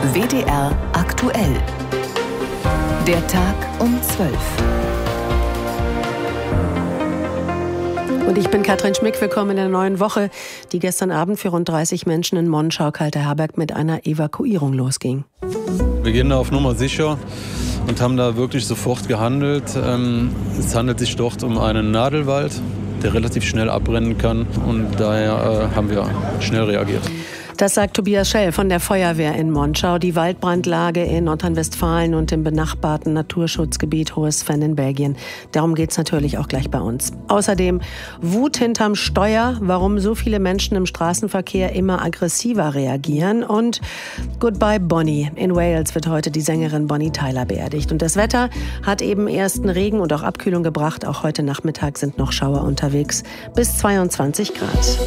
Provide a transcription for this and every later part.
WDR aktuell. Der Tag um 12. Und ich bin Katrin Schmick, willkommen in der neuen Woche, die gestern Abend für rund 30 Menschen in Monschau, Kalter Herberg, mit einer Evakuierung losging. Wir gehen da auf Nummer sicher und haben da wirklich sofort gehandelt. Es handelt sich dort um einen Nadelwald, der relativ schnell abbrennen kann, und daher haben wir schnell reagiert. Das sagt Tobias Schell von der Feuerwehr in Monschau. Die Waldbrandlage in Nordrhein-Westfalen und im benachbarten Naturschutzgebiet Hohes Venn in Belgien. Darum geht es natürlich auch gleich bei uns. Außerdem Wut hinterm Steuer, warum so viele Menschen im Straßenverkehr immer aggressiver reagieren. Und Goodbye Bonnie. In Wales wird heute die Sängerin Bonnie Tyler beerdigt. Und das Wetter hat eben ersten Regen und auch Abkühlung gebracht. Auch heute Nachmittag sind noch Schauer unterwegs. Bis 22 Grad.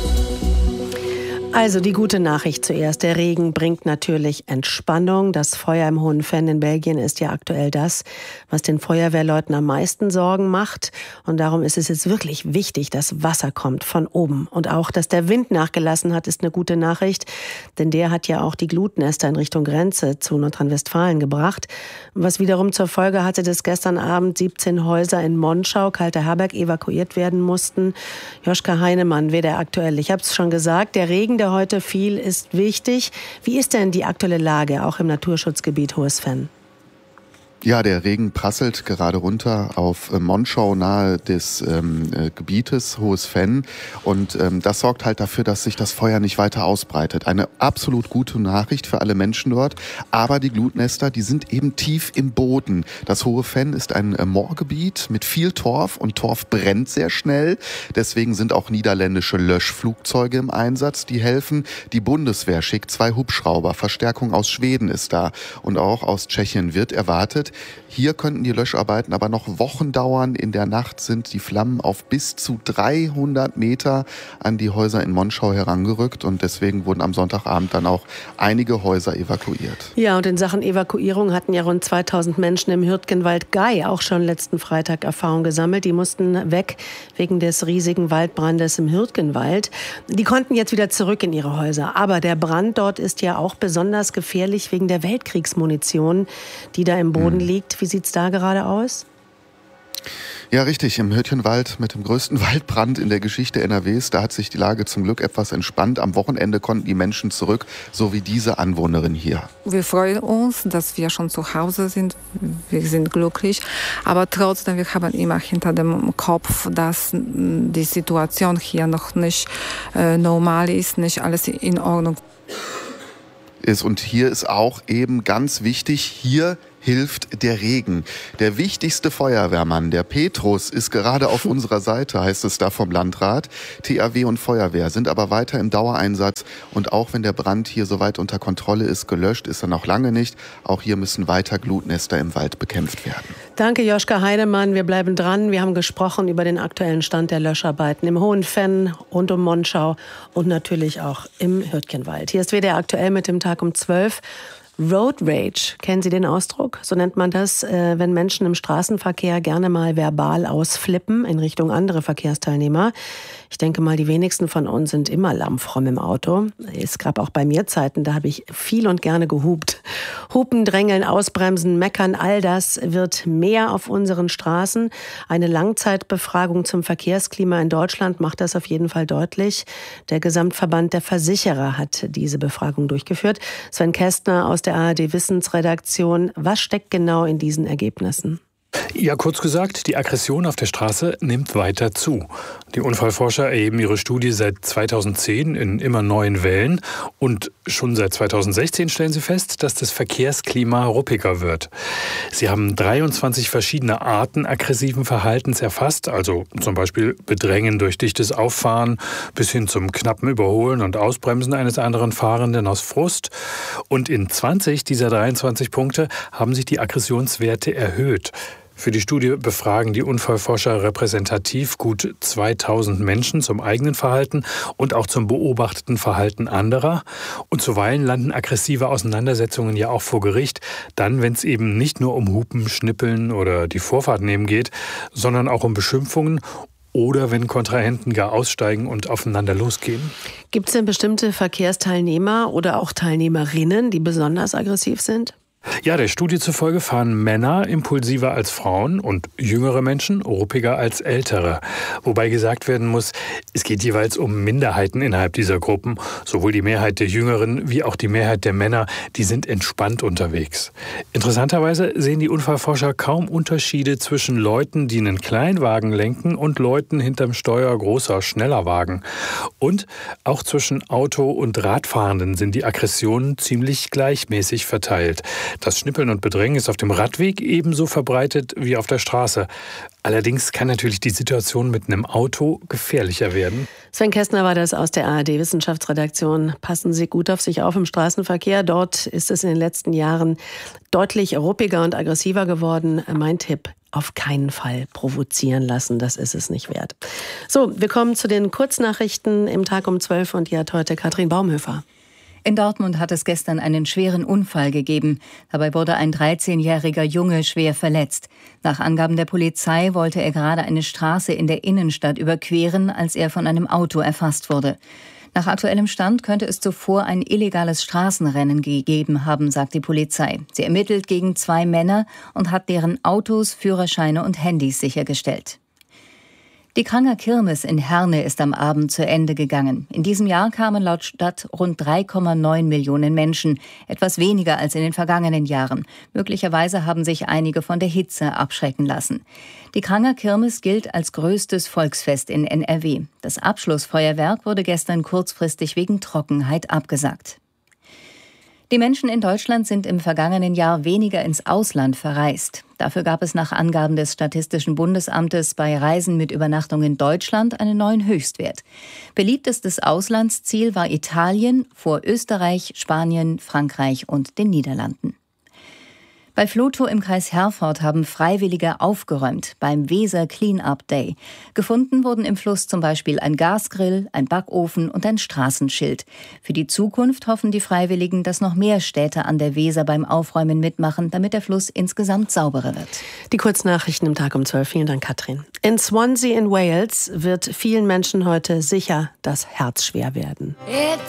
Also die gute Nachricht zuerst. Der Regen bringt natürlich Entspannung. Das Feuer im Hohen Venn in Belgien ist ja aktuell das, was den Feuerwehrleuten am meisten Sorgen macht. Und darum ist es jetzt wirklich wichtig, dass Wasser kommt von oben. Und auch, dass der Wind nachgelassen hat, ist eine gute Nachricht. Denn der hat ja auch die Glutnester in Richtung Grenze zu Nordrhein-Westfalen gebracht. Was wiederum zur Folge hatte, dass gestern Abend 17 Häuser in Monschau, Kalter Herberg, evakuiert werden mussten. Joschka Heinemann, WDR aktuell. Ich habe es schon gesagt, der Regen, der heute fiel, ist wichtig. Wie ist denn die aktuelle Lage, auch im Naturschutzgebiet Hohes Venn? Ja, der Regen prasselt gerade runter auf Monschau nahe des Gebietes Hohes Venn, und das sorgt halt dafür, dass sich das Feuer nicht weiter ausbreitet. Eine absolut gute Nachricht für alle Menschen dort, aber die Glutnester, die sind eben tief im Boden. Das Hohe Venn ist ein Moorgebiet mit viel Torf, und Torf brennt sehr schnell. Deswegen sind auch niederländische Löschflugzeuge im Einsatz, die helfen. Die Bundeswehr schickt 2 Hubschrauber, Verstärkung aus Schweden ist da, und auch aus Tschechien wird erwartet. Hier könnten die Löscharbeiten aber noch Wochen dauern. In der Nacht sind die Flammen auf bis zu 300 Meter an die Häuser in Monschau herangerückt, und deswegen wurden am Sonntagabend dann auch einige Häuser evakuiert. Ja, und in Sachen Evakuierung hatten ja rund 2000 Menschen im Hürtgenwald Gei auch schon letzten Freitag Erfahrung gesammelt. Die mussten weg wegen des riesigen Waldbrandes im Hürtgenwald. Die konnten jetzt wieder zurück in ihre Häuser. Aber der Brand dort ist ja auch besonders gefährlich wegen der Weltkriegsmunition, die da im Boden liegt. Wie sieht es da gerade aus? Ja, richtig. Im Hürtgenwald mit dem größten Waldbrand in der Geschichte NRWs, da hat sich die Lage zum Glück etwas entspannt. Am Wochenende konnten die Menschen zurück, so wie diese Anwohnerin hier. Wir freuen uns, dass wir schon zu Hause sind. Wir sind glücklich. Aber trotzdem, wir haben immer hinter dem Kopf, dass die Situation hier noch nicht normal ist, nicht alles in Ordnung ist. Und hier ist auch eben ganz wichtig, hier hilft der Regen. Der wichtigste Feuerwehrmann, der Petrus, ist gerade auf unserer Seite, heißt es da vom Landrat. THW und Feuerwehr sind aber weiter im Dauereinsatz, und auch wenn der Brand hier soweit unter Kontrolle ist, gelöscht ist er noch lange nicht. Auch hier müssen weiter Glutnester im Wald bekämpft werden. Danke, Joschka Heinemann. Wir bleiben dran. Wir haben gesprochen über den aktuellen Stand der Löscharbeiten im Hohen Venn, rund um Monschau und natürlich auch im Hürtgenwald. Hier ist WDR aktuell mit dem Tag um 12. Road Rage, kennen Sie den Ausdruck? So nennt man das, wenn Menschen im Straßenverkehr gerne mal verbal ausflippen in Richtung andere Verkehrsteilnehmer. Ich denke mal, die wenigsten von uns sind immer lammfromm im Auto. Es gab auch bei mir Zeiten, da habe ich viel und gerne gehupt. Hupen, drängeln, ausbremsen, meckern, all das wird mehr auf unseren Straßen. Eine Langzeitbefragung zum Verkehrsklima in Deutschland macht das auf jeden Fall deutlich. Der Gesamtverband der Versicherer hat diese Befragung durchgeführt. Sven Kästner aus der ARD-Wissensredaktion. Was steckt genau in diesen Ergebnissen? Ja, kurz gesagt, die Aggression auf der Straße nimmt weiter zu. Die Unfallforscher erheben ihre Studie seit 2010 in immer neuen Wellen, und schon seit 2016 stellen sie fest, dass das Verkehrsklima ruppiger wird. Sie haben 23 verschiedene Arten aggressiven Verhaltens erfasst, also zum Beispiel Bedrängen durch dichtes Auffahren bis hin zum knappen Überholen und Ausbremsen eines anderen Fahrenden aus Frust. Und in 20 dieser 23 Punkte haben sich die Aggressionswerte erhöht. Für die Studie befragen die Unfallforscher repräsentativ gut 2000 Menschen zum eigenen Verhalten und auch zum beobachteten Verhalten anderer. Und zuweilen landen aggressive Auseinandersetzungen ja auch vor Gericht, dann, wenn es eben nicht nur um Hupen, Schnippeln oder die Vorfahrt nehmen geht, sondern auch um Beschimpfungen oder wenn Kontrahenten gar aussteigen und aufeinander losgehen. Gibt es denn bestimmte Verkehrsteilnehmer oder auch Teilnehmerinnen, die besonders aggressiv sind? Ja, der Studie zufolge fahren Männer impulsiver als Frauen und jüngere Menschen ruppiger als ältere. Wobei gesagt werden muss, es geht jeweils um Minderheiten innerhalb dieser Gruppen. Sowohl die Mehrheit der Jüngeren wie auch die Mehrheit der Männer, die sind entspannt unterwegs. Interessanterweise sehen die Unfallforscher kaum Unterschiede zwischen Leuten, die einen Kleinwagen lenken, und Leuten hinterm Steuer großer, schneller Wagen. Und auch zwischen Auto- und Radfahrenden sind die Aggressionen ziemlich gleichmäßig verteilt. Das Schnippeln und Bedrängen ist auf dem Radweg ebenso verbreitet wie auf der Straße. Allerdings kann natürlich die Situation mit einem Auto gefährlicher werden. Sven Kästner war das aus der ARD-Wissenschaftsredaktion. Passen Sie gut auf sich auf im Straßenverkehr. Dort ist es in den letzten Jahren deutlich ruppiger und aggressiver geworden. Mein Tipp: auf keinen Fall provozieren lassen, das ist es nicht wert. So, wir kommen zu den Kurznachrichten im Tag um 12 und die hat heute Katrin Baumhöfer. In Dortmund hat es gestern einen schweren Unfall gegeben. Dabei wurde ein 13-jähriger Junge schwer verletzt. Nach Angaben der Polizei wollte er gerade eine Straße in der Innenstadt überqueren, als er von einem Auto erfasst wurde. Nach aktuellem Stand könnte es zuvor ein illegales Straßenrennen gegeben haben, sagt die Polizei. Sie ermittelt gegen 2 Männer und hat deren Autos, Führerscheine und Handys sichergestellt. Die Kranger Kirmes in Herne ist am Abend zu Ende gegangen. In diesem Jahr kamen laut Stadt rund 3,9 Millionen Menschen, etwas weniger als in den vergangenen Jahren. Möglicherweise haben sich einige von der Hitze abschrecken lassen. Die Kranger Kirmes gilt als größtes Volksfest in NRW. Das Abschlussfeuerwerk wurde gestern kurzfristig wegen Trockenheit abgesagt. Die Menschen in Deutschland sind im vergangenen Jahr weniger ins Ausland verreist. Dafür gab es nach Angaben des Statistischen Bundesamtes bei Reisen mit Übernachtung in Deutschland einen neuen Höchstwert. Beliebtestes Auslandsziel war Italien vor Österreich, Spanien, Frankreich und den Niederlanden. Bei Vlotho im Kreis Herford haben Freiwillige aufgeräumt beim Weser Clean-Up Day. Gefunden wurden im Fluss zum Beispiel ein Gasgrill, ein Backofen und ein Straßenschild. Für die Zukunft hoffen die Freiwilligen, dass noch mehr Städte an der Weser beim Aufräumen mitmachen, damit der Fluss insgesamt sauberer wird. Die Kurznachrichten im Tag um 12. Vielen Dank, Katrin. In Swansea in Wales wird vielen Menschen heute sicher das Herz schwer werden. It's